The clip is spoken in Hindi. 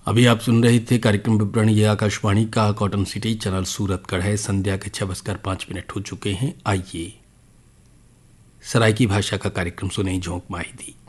अभी आप सुन रहे थे कार्यक्रम विवरण। ये आकाशवाणी का कॉटन सिटी चैनल सूरतगढ़ है। संध्या के 6:05 हो चुके हैं। आइए सराइकी भाषा का कार्यक्रम सुने झोंक माही दी।